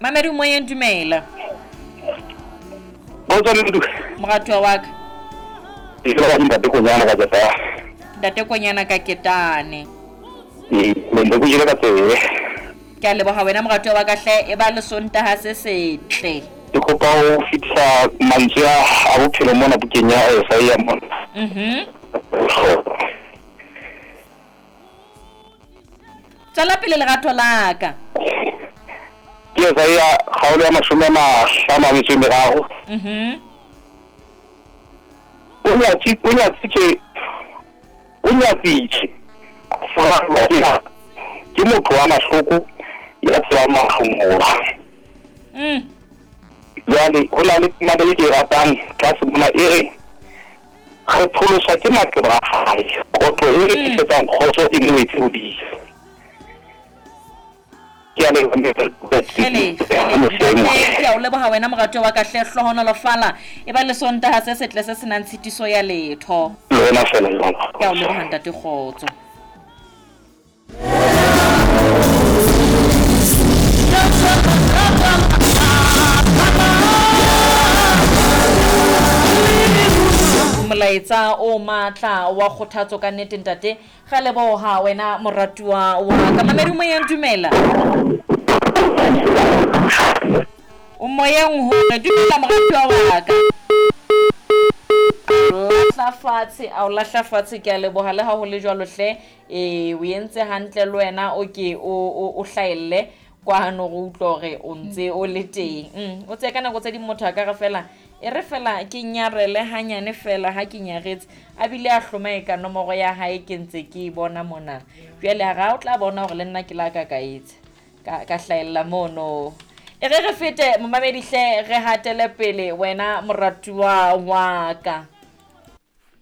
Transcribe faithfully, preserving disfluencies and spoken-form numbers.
Mamedi moyeng dumela. Botsa le du. Moratwa wa ka. Ke tlo ba ntate konyana ka tsata. Ntate konyana ka ketane. Eh, le ndo go jira ka tsebe. Ke a leboga wena moratwa wa ka hle e ba le sontaha se setle. Ke kopa o fitsa mantswe a bophelo mona bukeng ya Isaiah mona. Mhm. Tsala pele lerato la ka. Ke Isaiah kgaolo ya mashome a mahlano a metso e meraro. Mhm. O nyatsi o nyatsi ke o nyatsi fara ba ke motho wa mahloko ya tswa makhumula. Mm. Jale ho na le mabele ke ratang ka se bona e re re pholosa ke makeba a hae kotlo e re tlisetsang kgotso e le wetse hodile ke a le Hele hele ke a o leboga wena moratwa wa ka hle hlohona lo fala e ba le sontaha se setle se senang tshitiso ya letho. lona fela jwalo Ke a o leboga ntate Kgotso. Molaetsa o matla wa kgothatso ka nnete ntate ga leboga wena moratuwa wa ka. Mamedi moyeng dumela. O moyeng ho dumela moratuwa wa ka. La fatshe a o lahla fatshe ke a leboga le ha ho le jwalo hle eh o entse hantle le wena o ke o o hlaelle kwa hano go utlo re o ntse o le teng. Mm o tse kana go tse di motho ka re fela e re fela ke nyarele hanyane fela ha ke nyaretse a bile a hlomaeka nomoro ya hae ke ntse ke bona mona jwale ga o tla bona gore le nna ke la ka ka itse ka ka hlaella mono e re re fete momamedi hle re hatele pele wena moratuwa wa ka.